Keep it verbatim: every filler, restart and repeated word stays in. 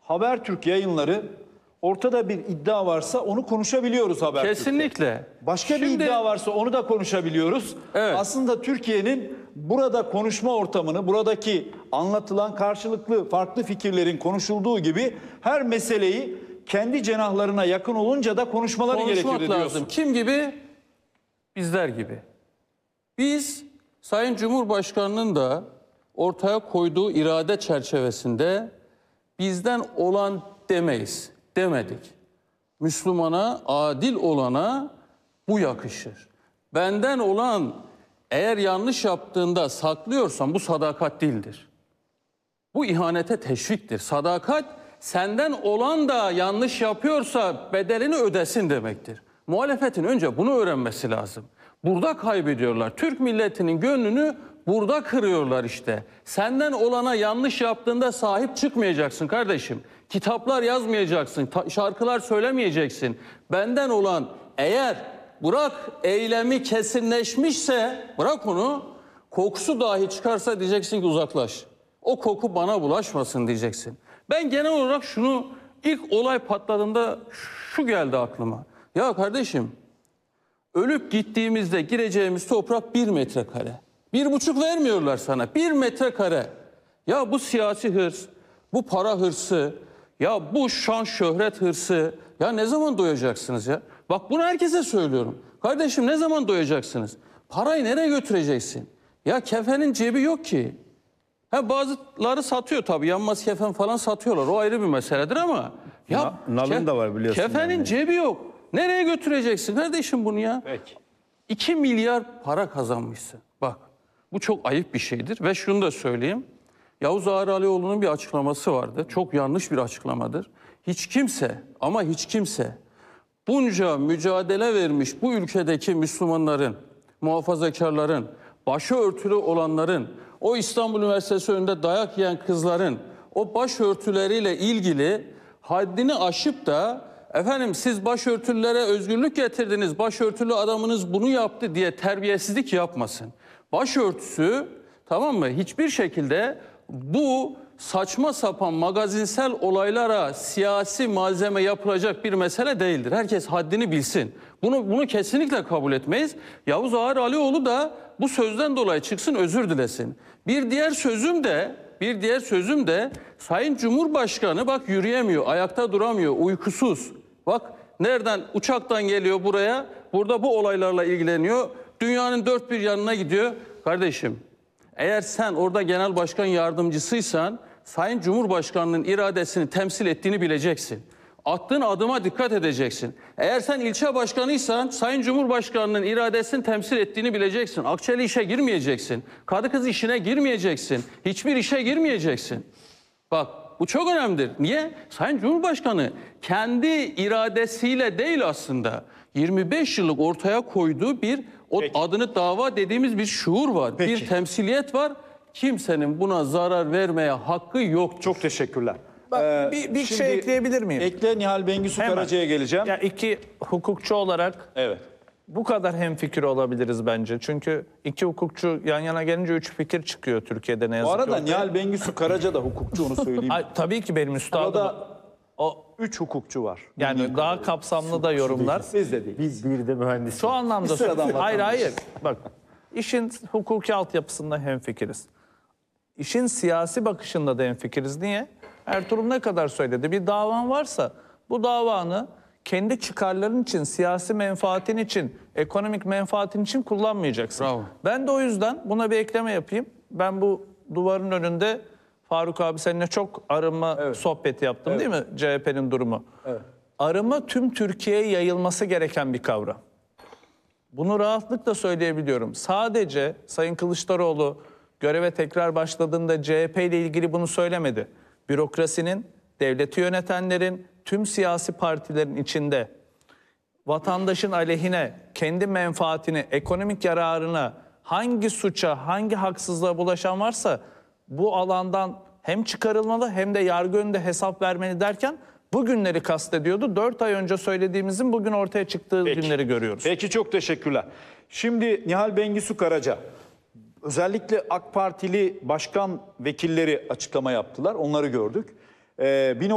Habertürk yayınları ortada bir iddia varsa onu konuşabiliyoruz Habertürk'te. Kesinlikle. Başka Şimdi, bir iddia varsa onu da konuşabiliyoruz. Evet. Aslında Türkiye'nin burada konuşma ortamını, buradaki anlatılan karşılıklı farklı fikirlerin konuşulduğu gibi her meseleyi kendi cenahlarına yakın olunca da konuşmaları konuşmak gerekir lazım. diyorsun. Kim gibi? Bizler gibi. Biz Sayın Cumhurbaşkanı'nın da ortaya koyduğu irade çerçevesinde bizden olan demeyiz, demedik. Müslümana, adil olana bu yakışır. Benden olan eğer yanlış yaptığında saklıyorsan bu sadakat değildir. Bu ihanete teşviktir. Sadakat senden olan da yanlış yapıyorsa bedelini ödesin demektir. Muhalefetin önce bunu öğrenmesi lazım. Burada kaybediyorlar. Türk milletinin gönlünü burada kırıyorlar işte. Senden olana yanlış yaptığında sahip çıkmayacaksın kardeşim. Kitaplar yazmayacaksın, şarkılar söylemeyeceksin. Benden olan eğer bırak eylemi kesinleşmişse bırak onu, kokusu dahi çıkarsa diyeceksin ki uzaklaş. O koku bana bulaşmasın diyeceksin. Ben genel olarak şunu ilk olay patladığında şu geldi aklıma. Ya kardeşim ölüp gittiğimizde gireceğimiz toprak bir metrekare. Bir buçuk vermiyorlar sana. Bir metrekare. Ya bu siyasi hırs, bu para hırsı, ya bu şan şöhret hırsı. Ya ne zaman doyacaksınız ya? Bak bunu herkese söylüyorum. Kardeşim ne zaman doyacaksınız? Parayı nereye götüreceksin? Ya kefenin cebi yok ki. Ha, bazıları satıyor tabii. Yanmaz kefen falan satıyorlar. O ayrı bir meseledir ama. Ya Nalın da var biliyorsun. Kefenin yani. cebi yok. Nereye götüreceksin kardeşim bunu ya? Peki. iki milyar para kazanmışsın. Bak bu çok ayıp bir şeydir. Ve şunu da söyleyeyim. Yavuz Ağar Alioğlu'nun bir açıklaması vardı. Çok yanlış bir açıklamadır. Hiç kimse ama hiç kimse bunca mücadele vermiş bu ülkedeki Müslümanların, muhafazakarların, başörtülü olanların, o İstanbul Üniversitesi önünde dayak yiyen kızların o başörtüleriyle ilgili haddini aşıp da efendim siz başörtülülere özgürlük getirdiniz, başörtülü adamınız bunu yaptı diye terbiyesizlik yapmasın. Başörtüsü tamam mı? Hiçbir şekilde bu saçma sapan magazinsel olaylara siyasi malzeme yapılacak bir mesele değildir. Herkes haddini bilsin. Bunu bunu kesinlikle kabul etmeyiz. Yavuz Ağar Alioğlu da bu sözden dolayı çıksın özür dilesin. Bir diğer sözüm de bir diğer sözüm de Sayın Cumhurbaşkanı bak yürüyemiyor, ayakta duramıyor, uykusuz. Bak nereden uçaktan geliyor buraya, burada bu olaylarla ilgileniyor. Dünyanın dört bir yanına gidiyor. Kardeşim eğer sen orada genel başkan yardımcısıysan Sayın Cumhurbaşkanı'nın iradesini temsil ettiğini bileceksin. Attığın adıma dikkat edeceksin. Eğer sen ilçe başkanıysan Sayın Cumhurbaşkanı'nın iradesini temsil ettiğini bileceksin. Akçeli işe girmeyeceksin. Kadı kız işine girmeyeceksin. Hiçbir işe girmeyeceksin. Bak bu çok önemlidir. Niye? Sayın Cumhurbaşkanı kendi iradesiyle değil aslında yirmi beş yıllık ortaya koyduğu bir o adını dava dediğimiz bir şuur var. Peki. Bir temsiliyet var. Kimsenin buna zarar vermeye hakkı yok. Çok teşekkürler. Bak, Ee, bir, bir şimdi şey ekleyebilir miyim? Ekle Nihal Bengisu Hemen. Karaca'ya geleceğim. Ya iki hukukçu olarak Evet. bu kadar hemfikir olabiliriz bence. Çünkü iki hukukçu yan yana gelince üç fikir çıkıyor Türkiye'de ne yazık Bu ki arada ortaya. Nihal Bengisu Karaca da hukukçu, onu söyleyeyim. Ay, tabii ki benim üstadım. Burada O üç hukukçu var. yani daha kapsamlı da yorumlar. Biz de değil. Biz bir de mühendis. Şu anlamda Bir sıradan hayır vatandaş. hayır. Bak işin hukuki altyapısında hemfikiriz. İşin siyasi bakışında da hemfikiriz. Niye? Ertuğrul ne kadar söyledi? Bir davan varsa bu davanı kendi çıkarların için, siyasi menfaatin için, ekonomik menfaatin için kullanmayacaksın. Bravo. Ben de o yüzden buna bir ekleme yapayım. Ben bu duvarın önünde Faruk abi seninle çok arınma Evet. sohbeti yaptım Evet. değil mi? C H P'nin durumu. Evet. Arınma tüm Türkiye'ye yayılması gereken bir kavram. Bunu rahatlıkla söyleyebiliyorum. Sadece Sayın Kılıçdaroğlu göreve tekrar başladığında C H P ile ilgili bunu söylemedi. Bürokrasinin, devleti yönetenlerin, tüm siyasi partilerin içinde vatandaşın aleyhine, kendi menfaatini, ekonomik yararına, hangi suça, hangi haksızlığa bulaşan varsa bu alandan hem çıkarılmalı hem de yargı önünde hesap vermeli derken bu günleri kastediyordu. Dört ay önce söylediğimizin bugün ortaya çıktığı Peki. günleri görüyoruz. Peki çok teşekkürler. Şimdi Nihal Bengisu Karaca, özellikle AK Partili başkan vekilleri açıklama yaptılar. Onları gördük. Ee, bir